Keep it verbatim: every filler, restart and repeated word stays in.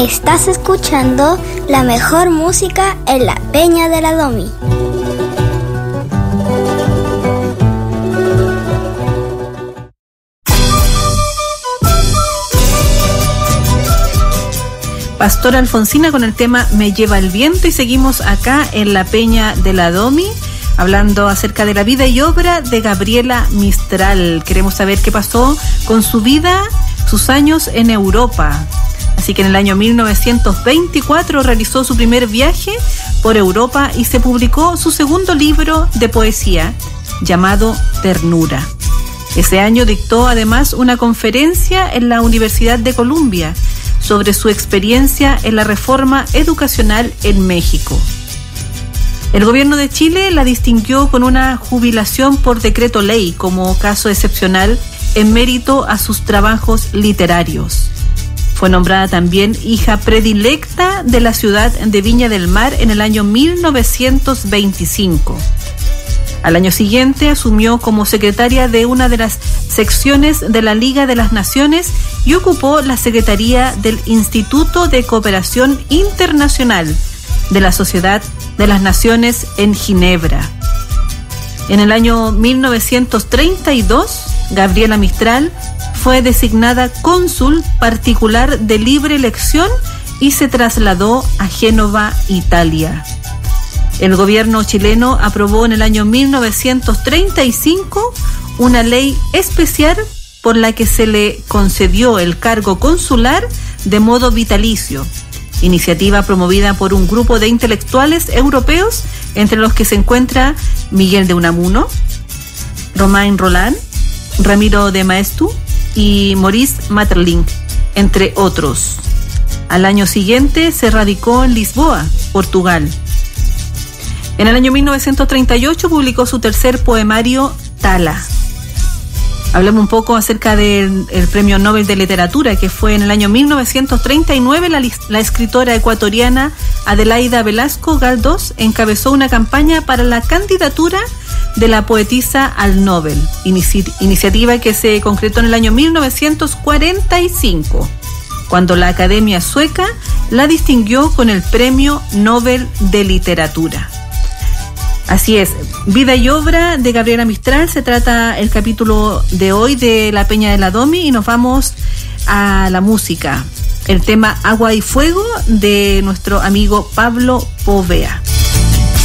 Estás escuchando la mejor música en la Peña de la Domi. Pastora Alfonsina con el tema Me lleva el viento, y seguimos acá en la Peña de la Domi hablando acerca de la vida y obra de Gabriela Mistral. Queremos saber qué pasó con su vida, sus años en Europa. Así que en el año mil novecientos veinticuatro realizó su primer viaje por Europa y se publicó su segundo libro de poesía, llamado Ternura. Ese año dictó además una conferencia en la Universidad de Columbia sobre su experiencia en la reforma educacional en México. El gobierno de Chile la distinguió con una jubilación por decreto ley como caso excepcional en mérito a sus trabajos literarios. Fue nombrada también hija predilecta de la ciudad de Viña del Mar en el año mil novecientos veinticinco. Al año siguiente asumió como secretaria de una de las secciones de la Liga de las Naciones y ocupó la secretaría del Instituto de Cooperación Internacional de la Sociedad de las Naciones en Ginebra. En el año mil novecientos treinta y dos, Gabriela Mistral fue designada cónsul particular de libre elección y se trasladó a Génova, Italia. El gobierno chileno aprobó en el año mil novecientos treinta y cinco una ley especial por la que se le concedió el cargo consular de modo vitalicio, iniciativa promovida por un grupo de intelectuales europeos, entre los que se encuentra Miguel de Unamuno, Romain Rolland, Ramiro de Maeztu y Maurice Maeterlinck, entre otros. Al año siguiente se radicó en Lisboa, Portugal. En el año mil novecientos treinta y ocho publicó su tercer poemario, Tala. Hablemos un poco acerca del el Premio Nobel de Literatura, que fue en el año mil novecientos treinta y nueve. La, la escritora ecuatoriana Adelaida Velasco Galdós encabezó una campaña para la candidatura de la poetisa al Nobel, inici- iniciativa que se concretó en el año mil novecientos cuarenta y cinco, cuando la Academia Sueca la distinguió con el Premio Nobel de Literatura. Así es, vida y obra de Gabriela Mistral, se trata el capítulo de hoy de la Peña de la Domi, y nos vamos a la música. El tema Agua y Fuego de nuestro amigo Pablo Povea.